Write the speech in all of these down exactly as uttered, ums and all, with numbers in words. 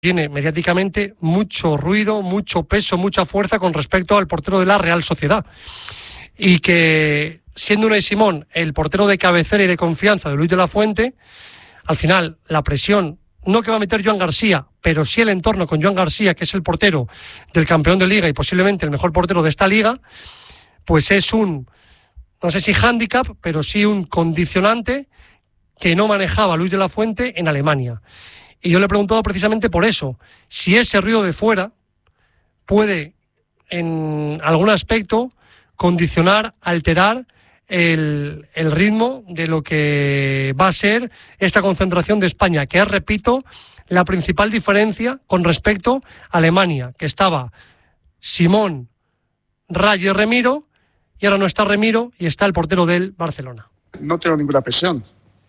tiene mediáticamente mucho ruido, mucho peso, mucha fuerza con respecto al portero de la Real Sociedad. Y que, siendo Unai Simón el portero de cabecera y de confianza de Luis de la Fuente, al final la presión, no que va a meter Joan García, pero sí el entorno con Joan García, que es el portero del campeón de Liga y posiblemente el mejor portero de esta Liga, pues es un, no sé si hándicap, pero sí un condicionante que no manejaba Luis de la Fuente en Alemania. Y yo le he preguntado precisamente por eso, si ese ruido de fuera puede, en algún aspecto, condicionar, alterar el, el ritmo de lo que va a ser esta concentración de España, que es, repito, la principal diferencia con respecto a Alemania, que estaba Simón, Ray y Remiro, y ahora no está Remiro y está el portero del Barcelona. No tengo ninguna presión.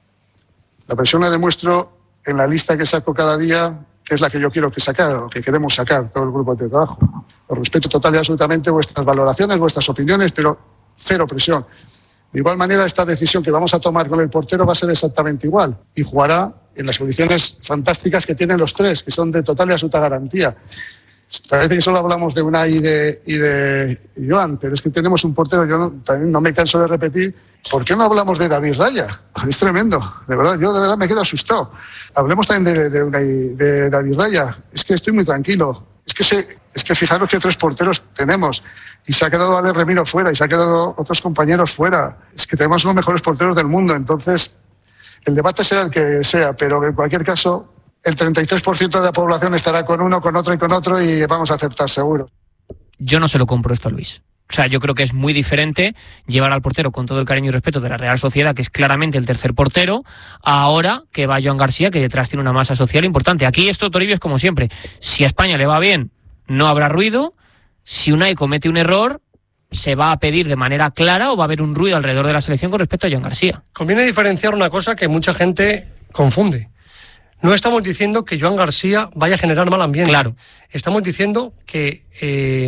La presión la demuestro en la lista que saco cada día, que es la que yo quiero que sacar, o que queremos sacar todo el grupo de trabajo. Os respeto total y absolutamente vuestras valoraciones, vuestras opiniones, pero cero presión. De igual manera, esta decisión que vamos a tomar con el portero va a ser exactamente igual y jugará en las condiciones fantásticas que tienen los tres, que son de total y absoluta garantía. Parece que solo hablamos de Unai y de, y de Joan, pero es que tenemos un portero, yo no, también no me canso de repetir, ¿por qué no hablamos de David Raya? Es tremendo, de verdad, yo de verdad me quedo asustado. Hablemos también de, de, Unai, de David Raya, es que estoy muy tranquilo. Es que, se, es que fijaros que tres porteros tenemos y se ha quedado Ale Remiro fuera y se ha quedado otros compañeros fuera. Es que tenemos los mejores porteros del mundo, entonces el debate sea el que sea, pero en cualquier caso el treinta y tres por ciento de la población estará con uno, con otro y con otro y vamos a aceptar seguro. Yo no se lo compro esto a Luis. O sea, yo creo que es muy diferente llevar al portero con todo el cariño y respeto de la Real Sociedad, que es claramente el tercer portero, a ahora que va Joan García, que detrás tiene una masa social importante. Aquí esto, Toribio, es como siempre. Si a España le va bien, no habrá ruido. Si Unai comete un error, se va a pedir de manera clara o va a haber un ruido alrededor de la selección con respecto a Joan García. Conviene diferenciar una cosa que mucha gente confunde. No estamos diciendo que Joan García vaya a generar mal ambiente. Claro. Estamos diciendo que eh,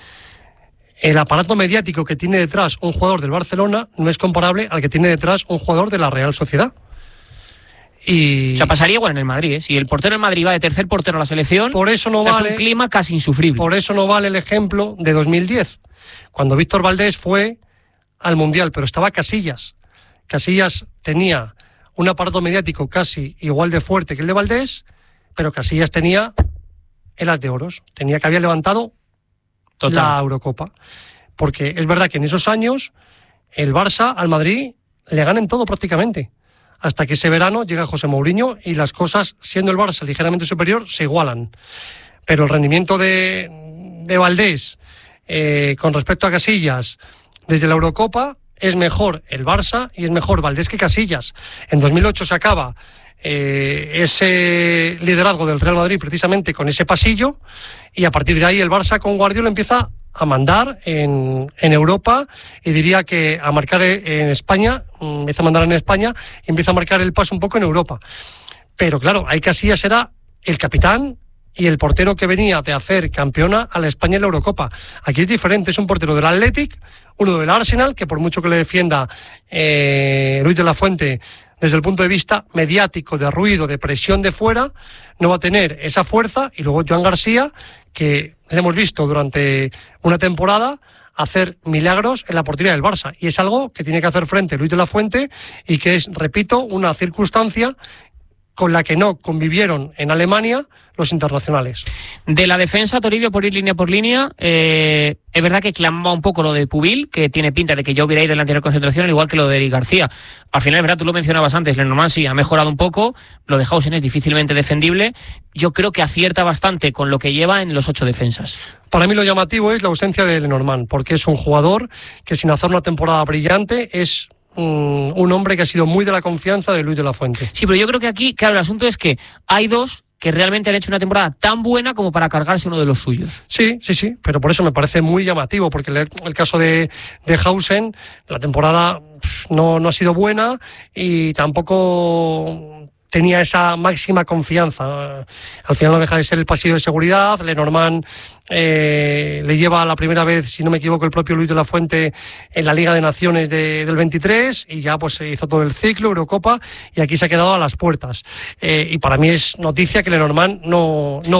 el aparato mediático que tiene detrás un jugador del Barcelona no es comparable al que tiene detrás un jugador de la Real Sociedad. Y... O sea, pasaría igual en el Madrid, ¿eh? Si el portero del Madrid va de tercer portero a la selección, por eso no o sea, vale, es un clima casi insufrible. Por eso no vale el ejemplo de dos mil diez, cuando Víctor Valdés fue al Mundial, pero estaba Casillas. Casillas tenía un aparato mediático casi igual de fuerte que el de Valdés, pero Casillas tenía el As de Oros, tenía que había levantado Total. la Eurocopa. Porque es verdad que en esos años el Barça al Madrid le gana en todo prácticamente. Hasta que ese verano llega José Mourinho y las cosas, siendo el Barça ligeramente superior, se igualan. Pero el rendimiento de, de Valdés eh, con respecto a Casillas desde la Eurocopa es mejor el Barça y es mejor Valdés que Casillas. En dos mil ocho se acaba eh, ese liderazgo del Real Madrid precisamente con ese pasillo y a partir de ahí el Barça con Guardiola empieza a mandar en, en Europa y diría que a marcar en España, empieza a mandar en España y empieza a marcar el paso un poco en Europa. Pero claro, ahí Casillas era el capitán y el portero que venía de hacer campeona a la España en la Eurocopa. Aquí es diferente, es un portero del Athletic, uno del Arsenal, que por mucho que le defienda eh, Luis de la Fuente desde el punto de vista mediático, de ruido, de presión de fuera, no va a tener esa fuerza. Y luego Joan García, que hemos visto durante una temporada hacer milagros en la portería del Barça. Y es algo que tiene que hacer frente Luis de la Fuente y que es, repito, una circunstancia con la que no convivieron en Alemania los internacionales. De la defensa, Toribio, por ir línea por línea, eh, es verdad que clamaba un poco lo de Pubil, que tiene pinta de que ya hubiera ido en la anterior concentración, al igual que lo de Eric García. Al final, es verdad, tú lo mencionabas antes, Lenormand sí ha mejorado un poco, lo de Hausen es difícilmente defendible. Yo creo que acierta bastante con lo que lleva en los ocho defensas. Para mí lo llamativo es la ausencia de Lenormand, porque es un jugador que sin hacer una temporada brillante es un, un hombre que ha sido muy de la confianza de Luis de la Fuente. Sí, pero yo creo que aquí, claro, el asunto es que hay dos que realmente han hecho una temporada tan buena como para cargarse uno de los suyos. Sí, sí, sí, pero por eso me parece muy llamativo, porque el, el caso de, de Hausen, la temporada no, no ha sido buena y tampoco tenía esa máxima confianza. Al final no deja de ser el pasillo de seguridad. Lenormand eh, le lleva la primera vez, si no me equivoco, el propio Luis de la Fuente en la Liga de Naciones de, del veintitrés, y ya pues se hizo todo el ciclo, Eurocopa, y aquí se ha quedado a las puertas. Eh, y para mí es noticia que Lenormand no, no